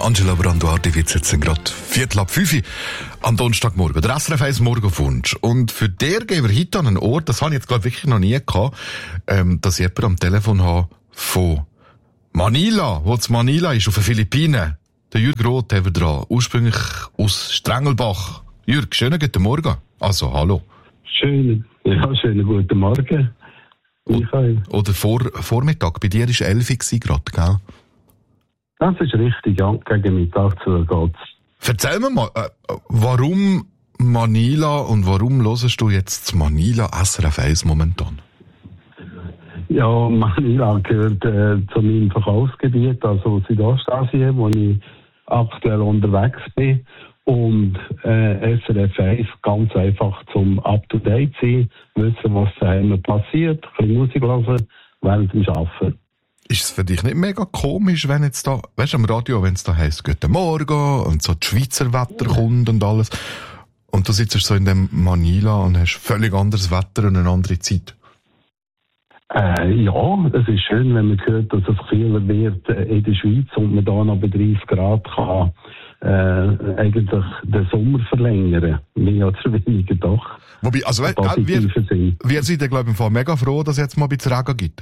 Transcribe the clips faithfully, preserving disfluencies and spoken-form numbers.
Angela Branduardi wird jetzt gerade Viertel ab fünf am Donnerstagmorgen. Der S R F eins Morgenwunsch. Und für den gehen wir heute an einen Ort, das habe ich jetzt glaube wirklich noch nie gehabt, ähm, dass ich jemanden am Telefon habe von Manila, wo es Manila ist, auf den Philippinen. Der Jürg Roth haben wir dran, ursprünglich aus Strengelbach. Jürg, schönen guten Morgen. Also, hallo. Schönen, ja, schönen guten Morgen. Michael. Oder vor, Vormittag, bei dir war elf Uhr gerade, gell? Das ist richtig, ja, gegen Mittag zu geht's. Erzähl mir mal, äh, warum Manila und warum hörst du jetzt Manila S R F eins momentan? Ja, Manila gehört äh, zu meinem Verkaufsgebiet, also Südostasien, wo ich aktuell unterwegs bin. Und äh, S R F eins ganz einfach zum Up-to-Date sein, wissen, was da immer passiert, ein bisschen Musik hören während dem Arbeiten. Ist es für dich nicht mega komisch, wenn jetzt da, weißt du, am Radio, wenn es da heisst, guten Morgen und so das Schweizer Wetter kommt und alles, und du sitzt so in dem Manila und hast völlig anderes Wetter und eine andere Zeit? Äh, ja, es ist schön, wenn man hört, dass es kühler wird in der Schweiz und man da noch bei dreißig Grad kann äh, eigentlich den Sommer verlängern. Mehr oder weniger doch. Wobei, also, äh, wir, wir sind ja, glaube ich, im Fall mega froh, dass es jetzt mal ein bisschen Regen gibt.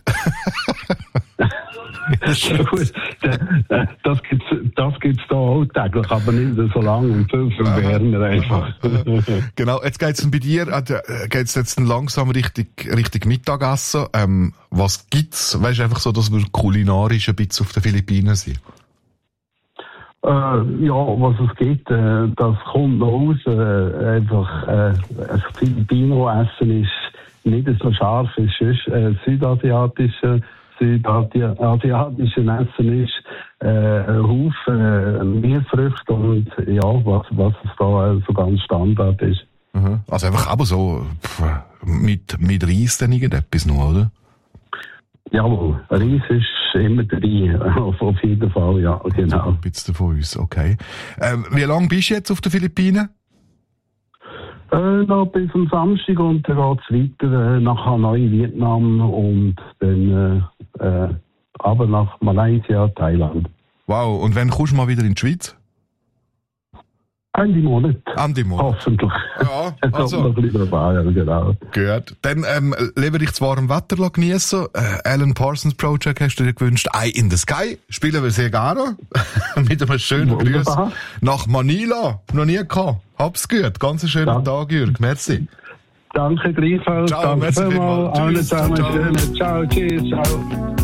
Ja, gut, das gibt's, das gibt's da auch täglich, aber nicht so lange und viel, viel wärmer einfach. Genau, jetzt geht's bei dir, äh, geht's jetzt langsam Richtung, Richtung Mittagessen. Ähm, was gibt's? Weißt du, einfach so, dass wir kulinarisch ein bisschen auf den Philippinen sind? Äh, ja, was es gibt, äh, das kommt noch raus. Äh, einfach, äh, ein Filipino-Essen ist nicht so scharf, wie sonst äh, südasiatische südasiatische Essen ist, äh, ein Haufen äh, Meeresfrüchte und ja, was, was es da äh, so ganz Standard ist. Mhm. Also einfach aber so pff, mit, mit Reis dann irgendetwas noch, oder? Jawohl, Reis ist immer dabei, auf, auf jeden Fall, ja, genau. Also ein bisschen von uns, okay. Ähm, wie lange bist du jetzt auf den Philippinen? Äh, noch bis am Samstag und dann geht es weiter äh, nach Hanoi, Vietnam und dann äh, äh, aber nach Malaysia, Thailand. Wow, und wann kommst du mal wieder in die Schweiz? Ende Monat. Ende Monat. Hoffentlich. Ja, es also. kommt noch ein bisschen dabei, ja, genau. Gut. Dann ähm, lieber dich zwar im Wetter genießen. Äh, Alan Parsons Project hast du dir gewünscht. Eye in the Sky. Spielen wir sehr gerne. Mit einem schönen Grüß nach Manila. Noch nie gehabt. Hab's gut. Ganz einen schönen Danke. Tag, Jürg. Merci. Danke gleichfalls. Ciao, Danke merci vielmals. Allen zusammen. Ciao, tschüss, ciao.